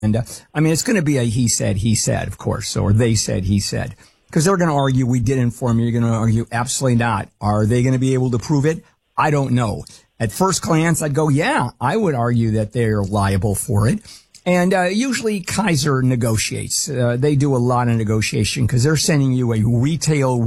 And I mean, it's going to be a he said, of course, or they said, he said, because they're going to argue we did inform you. You're going to argue absolutely not. Are they going to be able to prove it? I don't know. At first glance, I'd go, yeah, I would argue that they're liable for it. And usually Kaiser negotiates. They do a lot of negotiation because they're sending you a retail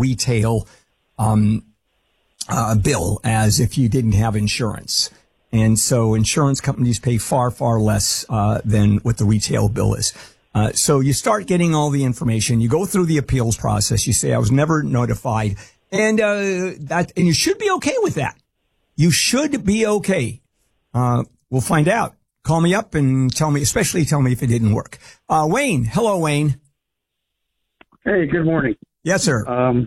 bill as if you didn't have insurance. And so insurance companies pay far, far less than what the retail bill is. So you start getting all the information. You go through the appeals process. You say, I was never notified. And you should be okay with that. You should be okay. We'll find out. Call me up and tell me if it didn't work. Wayne. Hello, Wayne. Hey, good morning. Yes, sir. I'm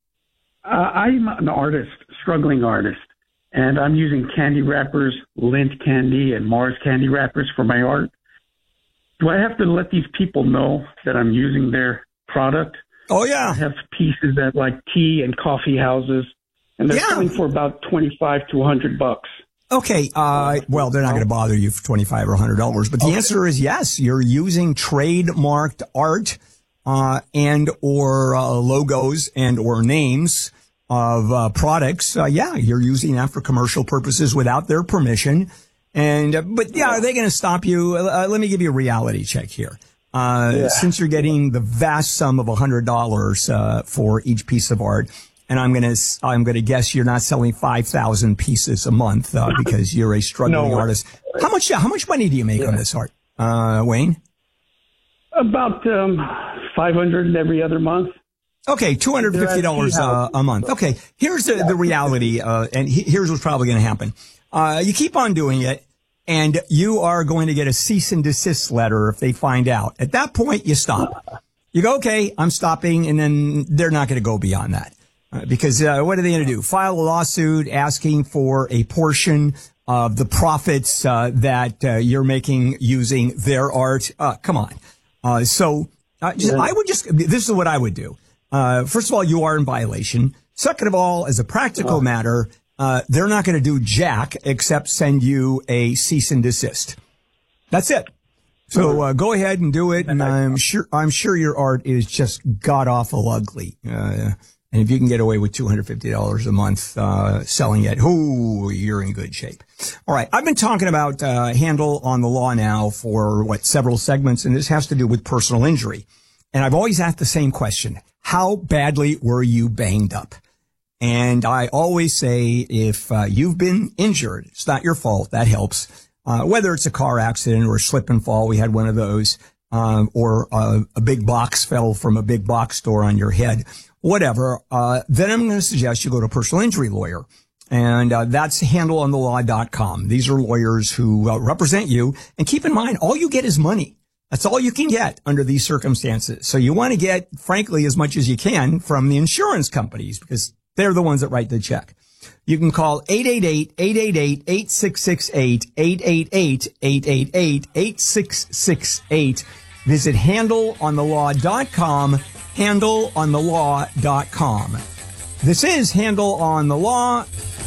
an artist, struggling artist, and I'm using candy wrappers, Lindt candy and Mars candy wrappers for my art. Do I have to let these people know that I'm using their product? Oh, yeah. I have pieces at like tea and coffee houses, and they're selling for about $25 to $100. Okay. Well, they're not going to bother you for $25 or $100, but the answer is yes. You're using trademarked art, and or logos and or names of products. You're using that for commercial purposes without their permission. And but are they going to stop you? Let me give you a reality check here. Since you're getting the vast sum of $100 for each piece of art. And I'm gonna guess you're not selling 5,000 pieces a month because you're a struggling artist. How much money do you make on this art, Wayne? About $500 every other month. Okay, $250 a month. Okay, here's the reality, and here's what's probably going to happen. You keep on doing it, and you are going to get a cease and desist letter if they find out. At that point, you stop. You go, okay, I'm stopping, and then they're not going to go beyond that. Because what are they going to do? File a lawsuit asking for a portion of the profits that you're making using their art? Come on. I would this is what I would do. First of all, you are in violation. Second of all, as a practical matter, they're not going to do jack except send you a cease and desist. That's it. So go ahead and do it, and I'm sure your art is just god awful ugly. And if you can get away with $250 a month selling it, you're in good shape. All right, I've been talking about Handle on the Law now for several segments, and this has to do with personal injury. And I've always asked the same question: how badly were you banged up? And I always say, if you've been injured, it's not your fault. That helps. Whether it's a car accident or a slip and fall, we had one of those, or a big box fell from a big box store on your head. Whatever, then I'm going to suggest you go to a personal injury lawyer. And that's handleonthelaw.com. These are lawyers who represent you. And keep in mind, all you get is money. That's all you can get under these circumstances. So you want to get, frankly, as much as you can from the insurance companies because they're the ones that write the check. You can call 888-888-8668, 888-888-8668. Visit handleonthelaw.com. handleonthelaw.com. This is Handle on the Law.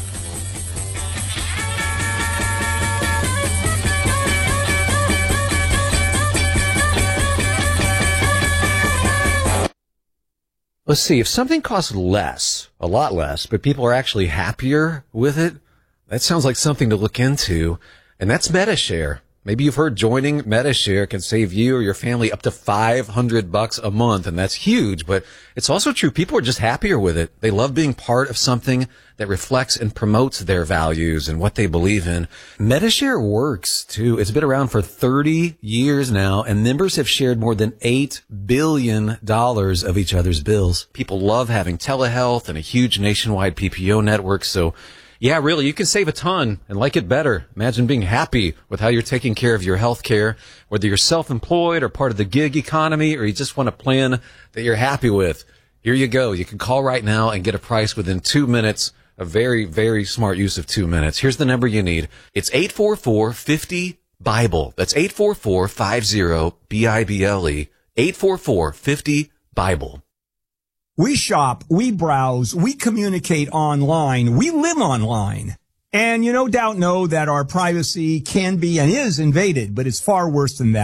Let's see, if something costs less, a lot less, but people are actually happier with it, that sounds like something to look into, and that's MediShare. Maybe you've heard joining MediShare can save you or your family up to $500 a month, and that's huge, but it's also true. People are just happier with it. They love being part of something that reflects and promotes their values and what they believe in. MediShare works, too. It's been around for 30 years now, and members have shared more than $8 billion of each other's bills. People love having telehealth and a huge nationwide PPO network, so yeah, really, you can save a ton and like it better. Imagine being happy with how you're taking care of your health care, whether you're self-employed or part of the gig economy, or you just want a plan that you're happy with. Here you go. You can call right now and get a price within 2 minutes. A very, very smart use of 2 minutes. Here's the number you need. It's 844-50-BIBLE. That's 844-50-BIBLE. 844-50-BIBLE. We shop, we browse, we communicate online, we live online. And you no doubt know that our privacy can be and is invaded, but it's far worse than that.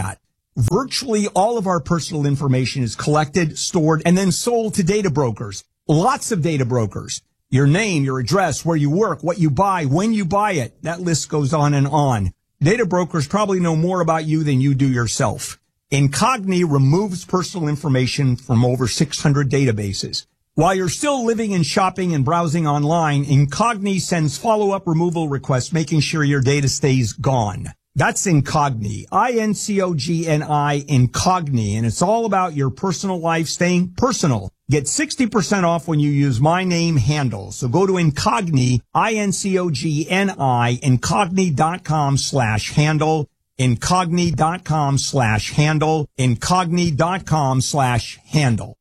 Virtually all of our personal information is collected, stored, and then sold to data brokers. Lots of data brokers. Your name, your address, where you work, what you buy, when you buy it. That list goes on and on. Data brokers probably know more about you than you do yourself. Incogni removes personal information from over 600 databases. While you're still living and shopping and browsing online, Incogni sends follow-up removal requests, making sure your data stays gone. That's Incogni, I-N-C-O-G-N-I, Incogni, and it's all about your personal life staying personal. Get 60% off when you use my name handle. So go to Incogni, I-N-C-O-G-N-I, Incogni.com/handle, Incogni.com/handle, Incogni.com/handle.